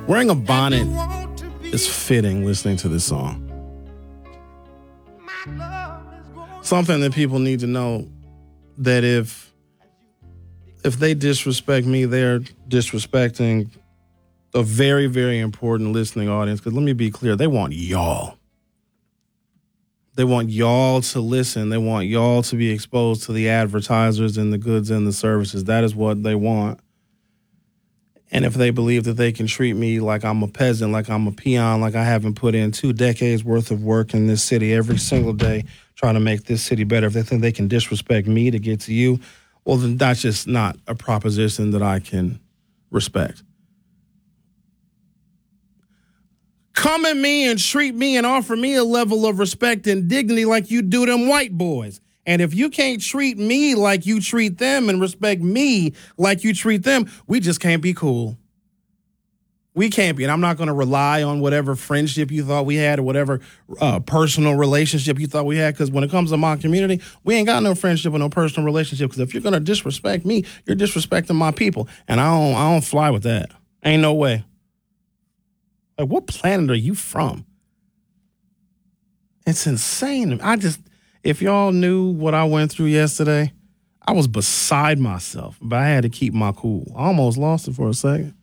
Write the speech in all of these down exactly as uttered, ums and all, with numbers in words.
Wearing a bonnet is fitting listening to this song. Something that people need to know, that if if they disrespect me, they're disrespecting a very, very important listening audience. Because let me be clear, they want y'all. They want y'all to listen. They want y'all to be exposed to the advertisers and the goods and the services. That is what they want. And if they believe that they can treat me like I'm a peasant, like I'm a peon, like I haven't put in two decades worth of work in this city every single day trying to make this city better, if they think they can disrespect me to get to you, well, then that's just not a proposition that I can respect. Come at me and treat me and offer me a level of respect and dignity like you do them white boys. And if you can't treat me like you treat them and respect me like you treat them, we just can't be cool. We can't be. And I'm not going to rely on whatever friendship you thought we had or whatever uh, personal relationship you thought we had. Because when it comes to my community, we ain't got no friendship or no personal relationship. Because if you're going to disrespect me, you're disrespecting my people. And I don't, I don't fly with that. Ain't no way. Like, what planet are you from? It's insane. I just... If y'all knew what I went through yesterday, I was beside myself, but I had to keep my cool. I almost lost it for a second.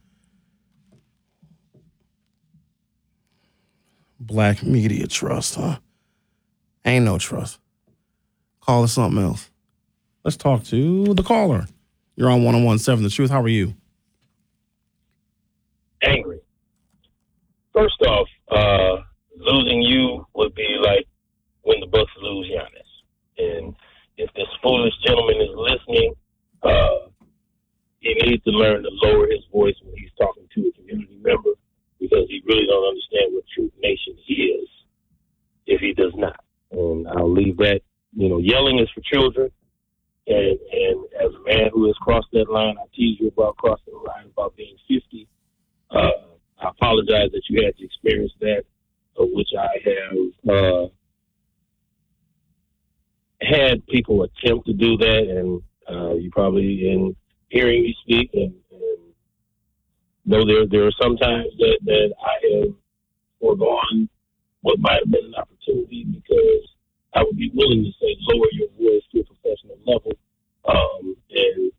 Black media trust, huh? Ain't no trust. Call it something else. Let's talk to the caller. You're on one oh one seven The Truth. How are you? Angry. First off, uh, losing you would be like when the Bucks lose Giannis. And if this foolish gentleman is listening, uh, he needs to learn to lower his voice when he's talking to a community member, because he really don't understand what Truth Nation is if he does not. And I'll leave that. You know, yelling is for children. And, and as a man who has crossed that line, I tease you about crossing the line, about being fifty. Uh, I apologize that you had to experience that, of which I have uh, had people attempt to do that, and uh, you probably, in hearing me speak, and, and know there there are some times that, that I have foregone what might have been an opportunity, because I would be willing to say lower your voice to a professional level. Um, and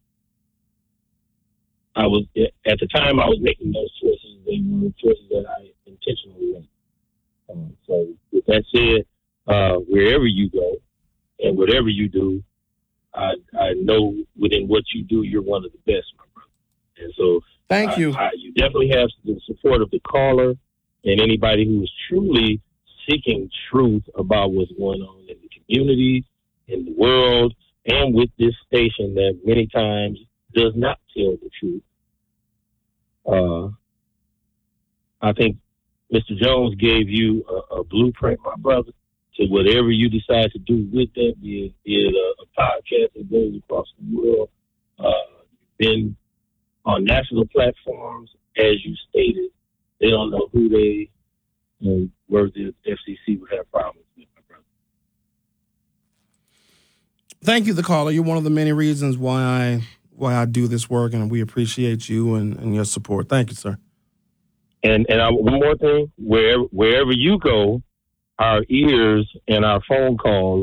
I was, at the time I was making those choices, they were choices that I intentionally made. Um, so with that said, uh, wherever you go and whatever you do, I, I know within what you do, you're one of the best, my brother. And so thank I, you. I, you definitely have the support of the caller and anybody who is truly seeking truth about what's going on in the community, in the world, and with this station that many times does not tell the truth. Uh, I think Mister Jones gave you a, a blueprint, my brother, to whatever you decide to do with that, be it, be it a, a podcast that goes across the world. Uh, you've been on national platforms, as you stated. They don't know who they uh, were the F C C would have problems with, my brother. Thank you, the caller. You're one of the many reasons why I why I do this work, and we appreciate you and, and your support. Thank you, sir. And and I, one more thing, wherever wherever you go, our ears and our phone calls